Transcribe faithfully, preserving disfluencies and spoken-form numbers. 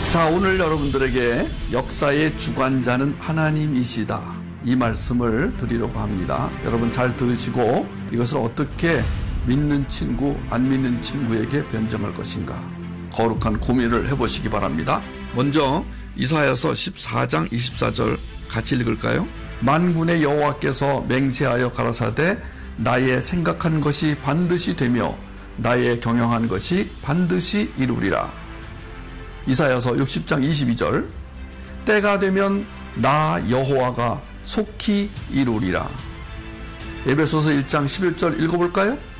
자, 오늘 여러분들에게 역사의 주관자는 하나님이시다, 이 말씀을 드리려고 합니다. 여러분 잘 들으시고 이것을 어떻게 믿는 친구, 안 믿는 친구에게 변증할 것인가 거룩한 고민을 해보시기 바랍니다. 먼저 이사야서 십사 장 이십사 절 같이 읽을까요? 만군의 여호와께서 맹세하여 가라사대 나의 생각한 것이 반드시 되며 나의 경영한 것이 반드시 이루리라. 이사야서 육십 장 이십이 절 때가 되면 나 여호와가 속히 이루리라. 에베소서 일 장 십일 절 읽어볼까요?